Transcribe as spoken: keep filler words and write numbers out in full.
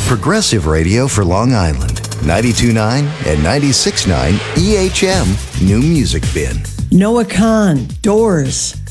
Progressive radio for Long Island. ninety-two point nine and ninety-six point nine E H M New Music Bin. Noah Kahn, Doors.